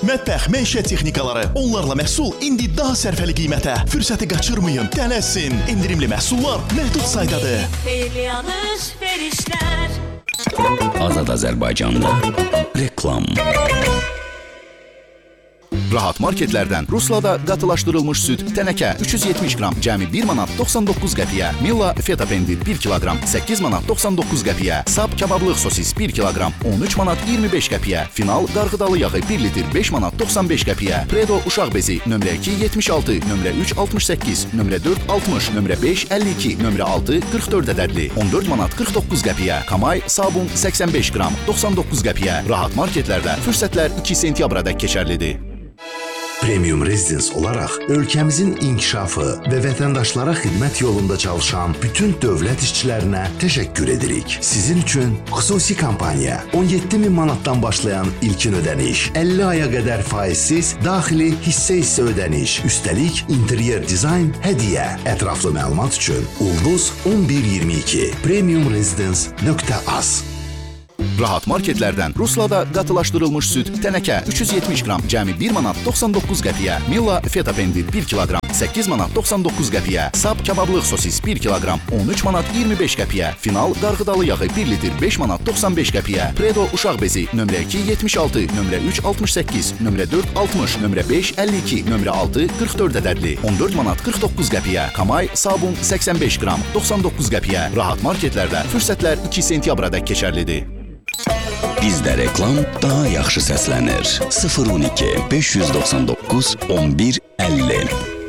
Mətbəx, məişət texnikaları, onlarla məhsul indi daha sərfəli qiymətə. Fürsəti qaçırmayın, tələsin. İndirimli məhsullar məhdud saydadır. Azad Azərbaycanda reklam. Rahat marketlərdən Ruslada qatılaşdırılmış süd tənəkə 370 qram cəmi 1 manat 99 qəpiyə, Milla feta pendir 1 kiloqram 8 manat 99 qəpiyə, Sab kabablıq sosis 1 kiloqram 13 manat 25 qəpiyə, Final qarğıdalı yağı 1 litr 5 manat 95 qəpiyə, Predo uşaq bezi nömrə 2 76, nömrə 3 68, nömrə 4 60, nömrə 5 52, nömrə 6 44 ədədli 14 manat 49 qəpiyə, Kamay sabun 85 qram 99 qəpiyə. Rahat marketlərdə fürsətlər 2 sentyabrədək keçərlidir. Premium Residence olaraq ölkəmizin inkişafı və vətəndaşlara xidmət yolunda çalışan bütün dövlət işçilərinə təşəkkür edirik. Sizin üçün xüsusi kampaniya 17.000 manatdan başlayan ilkin ödəniş, 50 aya qədər faizsiz daxili hissə ödəniş, üstəlik interyer dizayn hədiyyə. Ətraflı məlumat üçün Ulduz 1122 premiumresidence.az. Rahat marketlərdən Ruslada qatılaşdırılmış süd tənəkə 370 qram cəmi 1 manat 99 qəpiyə, Milla feta pendir 1 kiloqram 8 manat 99 qəpiyə, Sab kabablıq sosis 1 kiloqram 13 manat 25 qəpiyə, Final qarğıdalı yağı 1 litr 5 manat 95 qəpiyə, Predo uşaq bezi nömrə 2 76, nömrə 3 68, nömrə 4 60, nömrə 5 52, nömrə 6 44 ədədli 14 manat 49 qəpiyə, Kamay sabun 85 qram 99 qəpiyə. Rahat marketlərdə fürsətlər 2 sentyabrədək keçərlidir. Bizdə reklam daha yaxşı səslənir. 012 599 11 50